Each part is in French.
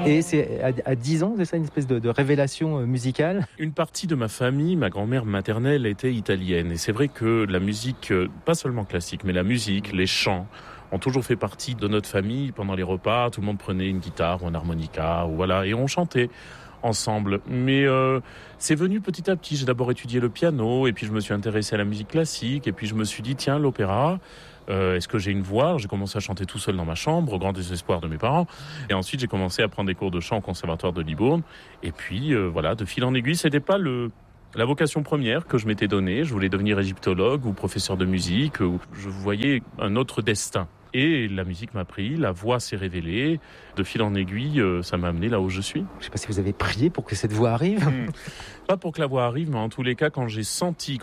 Et c'est à 10 ans, c'est ça, une espèce de révélation musicale? Une partie de ma famille, ma grand-mère maternelle était italienne. Et c'est vrai que la musique, pas seulement classique, mais la musique, les chants, ont toujours fait partie de notre famille. Pendant les repas, tout le monde prenait une guitare ou un harmonica, ou voilà, et on chantait ensemble. Mais c'est venu petit à petit. J'ai d'abord étudié le piano, et puis je me suis intéressé à la musique classique, et puis je me suis dit, tiens, l'opéra, est-ce que j'ai une voix? Alors, j'ai commencé à chanter tout seul dans ma chambre, au grand désespoir de mes parents. Et ensuite, j'ai commencé à prendre des cours de chant au conservatoire de Libourne. Et puis, voilà, de fil en aiguille, c'était pas la vocation première que je m'étais donnée. Je voulais devenir égyptologue ou professeur de musique. Ou je voyais un autre destin. Et la musique m'a pris, la voix s'est révélée. De fil en aiguille, ça m'a amené là où je suis. Je ne sais pas si vous avez prié pour que cette voix arrive. Pas pour que la voix arrive, mais en tous les cas, quand j'ai senti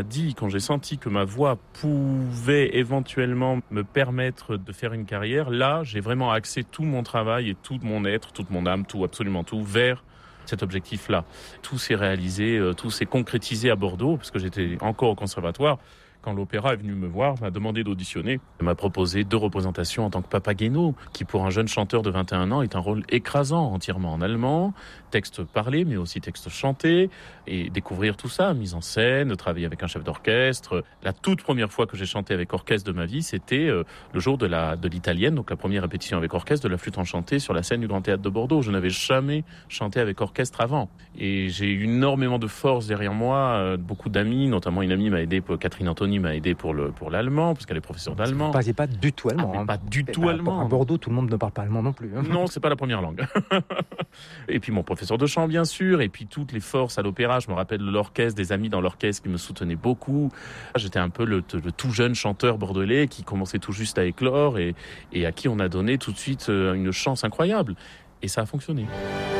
que ma voix pouvait éventuellement me permettre de faire une carrière, là, j'ai vraiment axé tout mon travail et tout mon être, toute mon âme, tout, absolument tout, vers cet objectif-là. Tout s'est réalisé, tout s'est concrétisé à Bordeaux, parce que j'étais encore au conservatoire. Quand l'opéra est venu me voir, m'a demandé d'auditionner, elle m'a proposé 2 représentations en tant que Papageno, qui pour un jeune chanteur de 21 ans est un rôle écrasant, entièrement en allemand, texte parlé mais aussi texte chanté, et découvrir tout ça, mise en scène, travailler avec un chef d'orchestre. La toute première fois que j'ai chanté avec orchestre de ma vie, c'était le jour de l'italienne, donc la première répétition avec orchestre de la flûte enchantée sur la scène du Grand Théâtre de Bordeaux. Je n'avais jamais chanté avec orchestre avant. Et j'ai eu énormément de force derrière moi, beaucoup d'amis, notamment une amie m'a aidé, Catherine Anthony m'a aidé pour l'allemand, parce qu'elle est professeure d'allemand. Vous ne parliez pas du tout allemand. Pas du tout allemand. À Bordeaux, tout le monde ne parle pas allemand non plus. Non, c'est pas la première langue. Et puis mon professeur de chant, bien sûr, et puis toutes les forces à l'opéra. Je me rappelle de l'orchestre, des amis dans l'orchestre qui me soutenaient beaucoup. J'étais un peu le tout jeune chanteur bordelais qui commençait tout juste à éclore et à qui on a donné tout de suite une chance incroyable. Et ça a fonctionné.